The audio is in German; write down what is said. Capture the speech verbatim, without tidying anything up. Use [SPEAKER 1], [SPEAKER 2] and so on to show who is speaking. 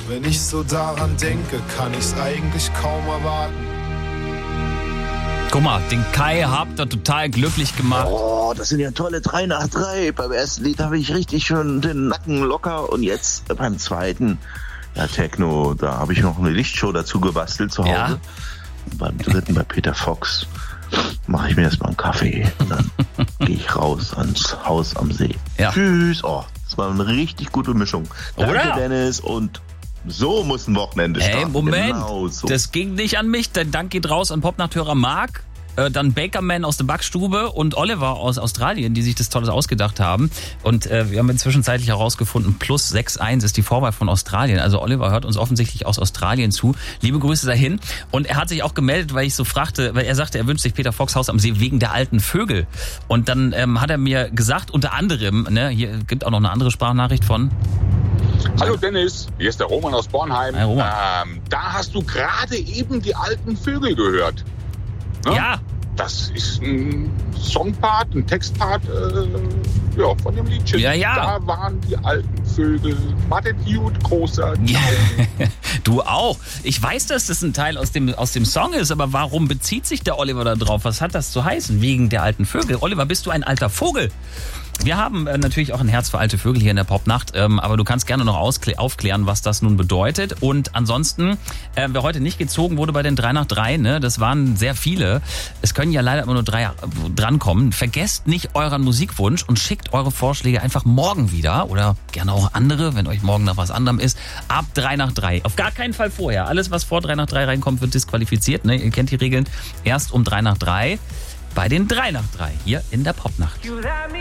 [SPEAKER 1] Wenn ich so daran denke, kann ich's eigentlich kaum erwarten.
[SPEAKER 2] Guck mal, den Kai habt ihr total glücklich gemacht.
[SPEAKER 3] Oh, das sind ja tolle drei nach drei. Beim ersten Lied habe ich richtig schön den Nacken locker und jetzt beim zweiten, ja, Techno, da habe ich noch eine Lichtshow dazu gebastelt zu Hause.
[SPEAKER 2] Ja.
[SPEAKER 3] Und beim dritten, bei Peter Fox, mache ich mir erstmal einen Kaffee und dann gehe ich raus ans Haus am See.
[SPEAKER 2] Ja.
[SPEAKER 3] Tschüss. Oh, das war eine richtig gute Mischung. Danke,
[SPEAKER 2] Oder?
[SPEAKER 3] Dennis, und so muss ein Wochenende starten.
[SPEAKER 2] Hey, Moment,
[SPEAKER 3] Genau so.
[SPEAKER 2] das ging nicht an mich. Der Dank geht raus an Popnachthörer Marc, äh, dann Bakerman aus der Backstube und Oliver aus Australien, die sich das Tolles ausgedacht haben. Und äh, wir haben inzwischen zeitlich herausgefunden, plus sechs eins ist die Vorwahl von Australien. Also Oliver hört uns offensichtlich aus Australien zu. Liebe Grüße dahin. Und er hat sich auch gemeldet, weil ich so fragte, weil er sagte, er wünscht sich Peter Fox Haus am See wegen der alten Vögel. Und dann ähm, hat er mir gesagt, unter anderem, ne, hier gibt auch noch eine andere Sprachnachricht von...
[SPEAKER 4] Hallo Dennis, hier ist der Roman aus Bornheim.
[SPEAKER 2] Hi, Roman.
[SPEAKER 4] Ähm, da hast du gerade eben die alten Vögel gehört. Ne?
[SPEAKER 2] Ja,
[SPEAKER 4] Das ist ein Songpart, ein Textpart äh, ja, von dem Liedchen.
[SPEAKER 2] Ja, ja.
[SPEAKER 4] Da waren die alten Vögel. Martin Hute, großer.
[SPEAKER 2] ja. Du auch. Ich weiß, dass das ein Teil aus dem, aus dem Song ist, aber warum bezieht sich der Oliver da drauf? Was hat das zu heißen? Wegen der alten Vögel. Oliver, bist du ein alter Vogel? Wir haben äh, natürlich auch ein Herz für alte Vögel hier in der Popnacht, ähm, aber du kannst gerne noch ausklä- aufklären, was das nun bedeutet. Und ansonsten, äh, wer heute nicht gezogen wurde bei den drei nach drei, ne, das waren sehr viele. Es können ja leider immer nur drei äh, drankommen. Vergesst nicht euren Musikwunsch und schickt eure Vorschläge einfach morgen wieder oder gerne auch andere, wenn euch morgen nach was anderem ist, ab drei nach drei. Auf gar keinen Fall vorher. Alles, was vor drei nach drei reinkommt, wird disqualifiziert. Ne? Ihr kennt die Regeln. Erst um drei nach drei bei den drei nach drei hier in der Popnacht.